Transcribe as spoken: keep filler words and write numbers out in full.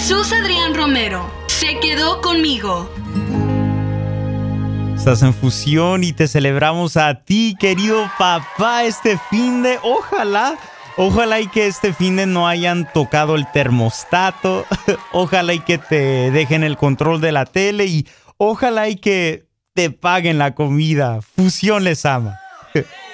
Jesús Adrián Romero se quedó conmigo. Estás en Fusión y te celebramos a ti, querido papá, este fin de... Ojalá, ojalá y que este fin de no hayan tocado el termostato. Ojalá y que te dejen el control de la tele y ojalá y que te paguen la comida. Fusión les ama.